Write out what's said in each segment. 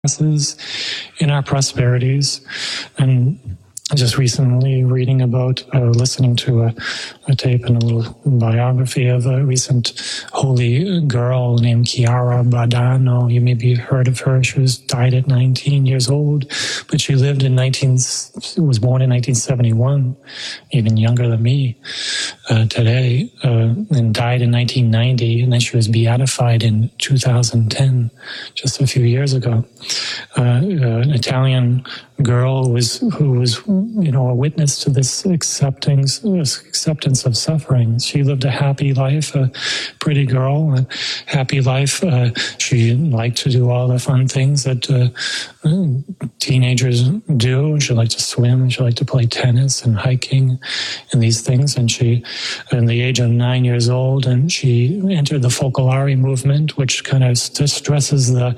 in our prosperities. And just recently reading about, listening to a tape and a little biography of a recent holy girl named Chiara Badano. You maybe heard of her. She died at 19 years old, but she lived was born in 1971, even younger than me today, and died in 1990, and then she was beatified in 2010, just a few years ago. An Italian girl who was a witness to this acceptance of suffering. She lived a happy life, a pretty girl, a happy life. She liked to do all the fun things that teenagers do. She liked to swim, she liked to play tennis and hiking and these things. And she, in the age of 9 years old, and she entered the Focolare movement, which kind of stresses the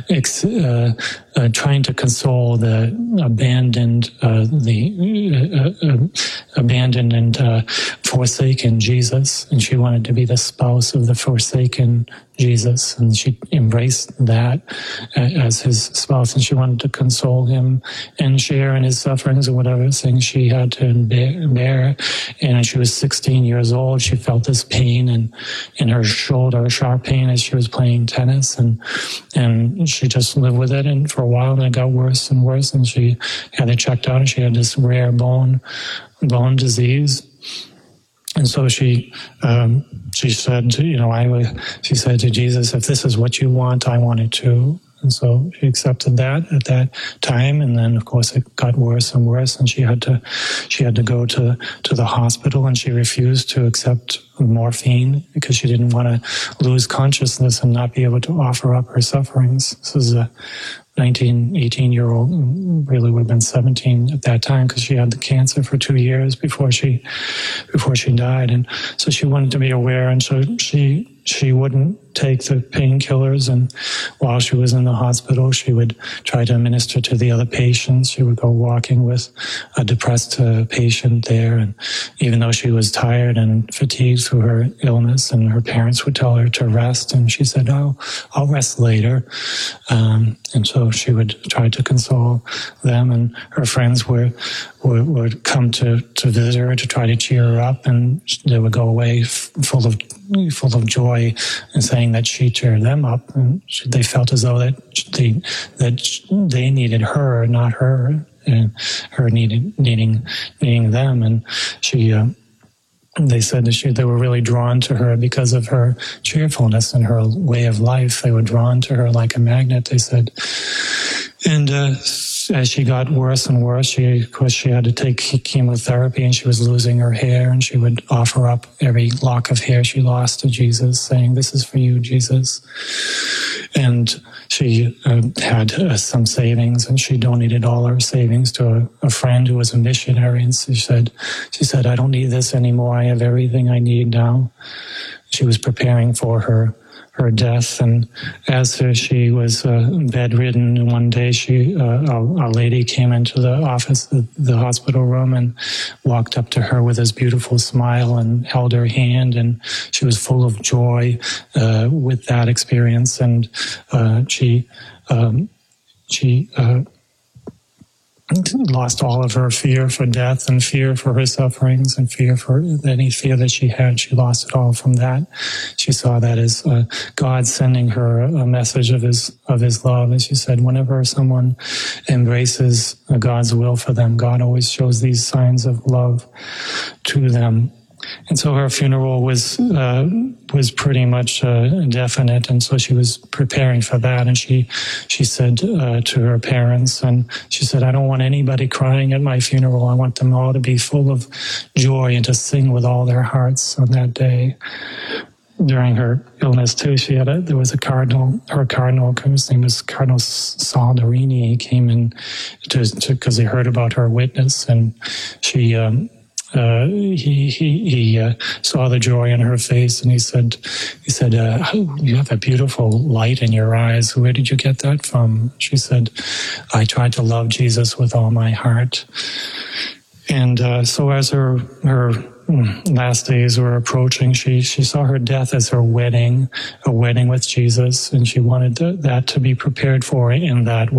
trying to console the abandoned and forsaken Jesus, and she wanted to be the spouse of the forsaken Jesus, and she embraced that as his spouse, and she wanted to console him and share in his sufferings and whatever things she had to bear. And when she was 16 years old, she felt this pain in her shoulder, a sharp pain as she was playing tennis, and she just lived with it. And for a while, and it got worse and worse, and she had it checked out, and she had this rare bone disease. And so she said, she said to Jesus, if this is what you want, I want it too. And so she accepted that at that time. And then, of course, it got worse and worse. And she had to go to the hospital, and she refused to accept morphine because she didn't want to lose consciousness and not be able to offer up her sufferings. This is a 18-year-old, really would have been 17 at that time, because she had the cancer for 2 years before she died. And so she wanted to be aware, and so she wouldn't take the painkillers, and while she was in the hospital, she would try to administer to the other patients. She would go walking with a depressed patient there, and even though she was tired and fatigued through her illness, and her parents would tell her to rest, and she said, "Oh, I'll rest later." And so she would try to console them, and her friends would come to visit her to try to cheer her up, and they would go away full of joy and saying that she cheered them up, and they felt as though that they needed her, not her, and her needing them. And they said that they were really drawn to her because of her cheerfulness and her way of life. They were drawn to her like a magnet, they said. And as she got worse and worse, she had to take chemotherapy, and she was losing her hair, and she would offer up every lock of hair she lost to Jesus, saying, "This is for you, Jesus." And she had some savings, and she donated all her savings to a friend who was a missionary. And she said, "I don't need this anymore. I have everything I need now." She was preparing for her death, and as she was bedridden, one day a lady came into the office, the hospital room, and walked up to her with this beautiful smile and held her hand, and she was full of joy with that experience. And she lost all of her fear for death and fear for her sufferings and fear for any fear that she had. She lost it all from that. She saw that as God sending her a message of his love. And she said, whenever someone embraces God's will for them, God always shows these signs of love to them. And so her funeral was pretty much definite, and so she was preparing for that. And she said to her parents, and she said, "I don't want anybody crying at my funeral. I want them all to be full of joy and to sing with all their hearts on that day." During her illness too, there was a cardinal. Her cardinal, his name was Cardinal Saldarini. He came in because he heard about her witness, and she. He saw the joy in her face, and he said, "Oh, you have a beautiful light in your eyes. Where did you get that from?" She said, "I tried to love Jesus with all my heart." And so as her last days were approaching. She saw her death as her wedding, a wedding with Jesus, and she wanted that to be prepared for in that way.